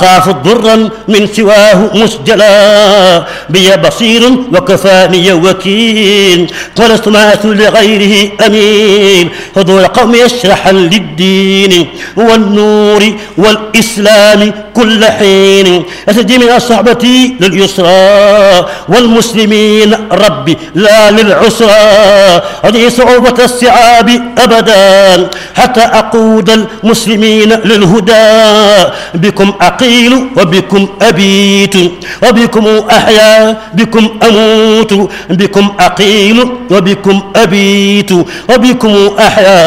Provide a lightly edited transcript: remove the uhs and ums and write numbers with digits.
أخاف ضرا من سواه مسجلا بي بصير وكفاني وكيل ولست ماثل لغيره أمين حضور قوم يشرحا للدين والنور والإسلام كل حين أسجي من الصحبة لليسرى والمسلمين ربي لا للعسرى هذه صعوبة الصعاب أبدا حتى أقود المسلمين للهدى بكم أقيل وبكم أبيت وبكم أحيا بكم أموت بكم أقيل وبكم أبيت وبكم أحيا